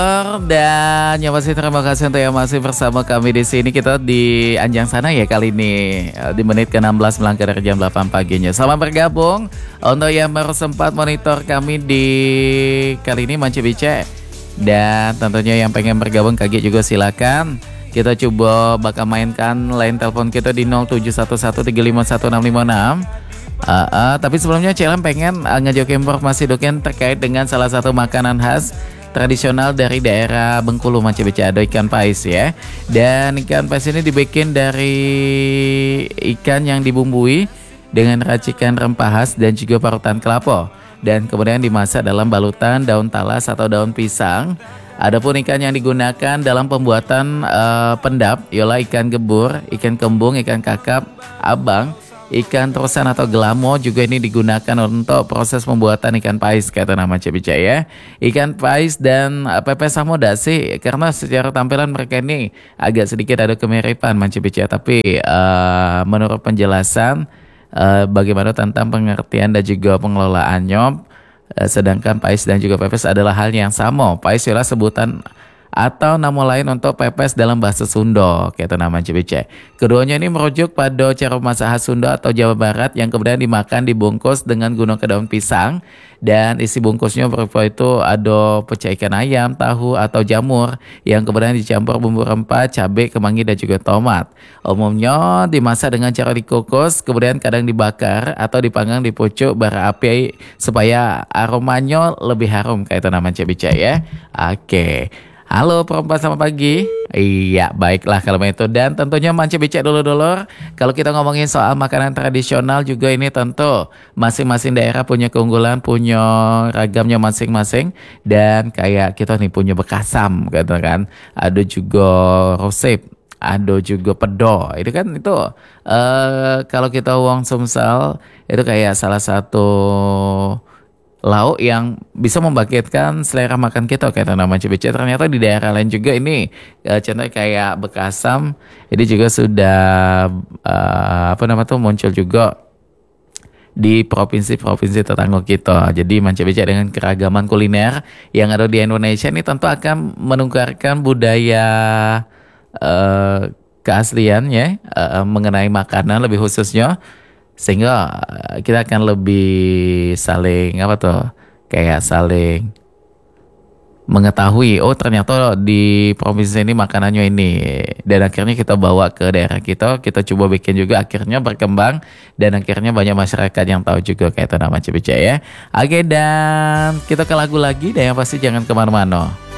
Dan yang pasti terima kasih untuk yang masih bersama kami di sini. Kita di Anjang sana ya kali ini di menit ke-16 melangkah dari jam 8 paginya. Selamat bergabung untuk yang baru sempat monitor kami di kali ini Mance Bice. Dan tentunya yang pengen bergabung kaget juga silakan. Kita coba bakal mainkan line telepon kita di 0711351656. Tapi sebelumnya Cilam pengen ngejawab informasi doken terkait dengan salah satu makanan khas tradisional dari daerah Bengkulu Mance Bice, ada ikan pais ya. Dan ikan pais ini dibikin dari ikan yang dibumbui dengan racikan rempah khas dan juga parutan kelapa. Dan kemudian dimasak dalam balutan daun talas atau daun pisang. Adapun ikan yang digunakan dalam pembuatan pendap ialah ikan gebur, ikan kembung, ikan kakap, abang, ikan terusan atau gelamo juga ini digunakan untuk proses pembuatan ikan pais kata nama Mance Bice ya. Ikan pais dan pepes samudra sih karena secara tampilan mereka ini agak sedikit ada kemiripan Mance Bice, tapi menurut penjelasan bagaimana tentang pengertian dan juga pengelolaannya, sedangkan pais dan juga pepes adalah hal yang sama. Pais ialah sebutan atau nama lain untuk pepes dalam bahasa Sunda, kata nama Mance Bice. Keduanya ini merujuk pada cara masak khas Sunda atau Jawa Barat yang kemudian dimakan dibungkus dengan gunakan daun pisang, dan isi bungkusnya berupa itu ada pecah ikan ayam, tahu atau jamur yang kemudian dicampur bumbu rempah, cabai, kemangi dan juga tomat. Umumnya dimasak dengan cara dikukus, kemudian kadang dibakar atau dipanggang di pucuk bara api supaya aromanya lebih harum, kata nama Mance Bice ya. Oke. Halo perempuan, selamat pagi. Iya, baiklah kalau itu. Dan tentunya Mance Bice dulu-dulu. Kalau kita ngomongin soal makanan tradisional juga ini tentu masing-masing daerah punya keunggulan, punya ragamnya masing-masing. Dan kayak kita nih punya bekasam gitu kan. Ada juga resep, ada juga pedo. Itu kan itu kalau kita uang Sumsel itu kayak salah satu lauk yang bisa membangkitkan selera makan kita kayak nama Mance Bice. Ternyata di daerah lain juga ini contohnya kayak bekasam ini juga sudah muncul juga di provinsi-provinsi tetangga kita. Jadi Mance Bice dengan keragaman kuliner yang ada di Indonesia ini tentu akan menukarkan budaya keaslian ya mengenai makanan lebih khususnya, sehingga kita akan lebih saling kayak saling mengetahui, oh ternyata di provinsi ini makanannya ini, dan akhirnya kita bawa ke daerah kita coba bikin juga, akhirnya berkembang dan akhirnya banyak masyarakat yang tahu juga kayak itu nama Mance Bice ya. Oke, dan kita ke lagu lagi dan yang pasti jangan kemana-mana.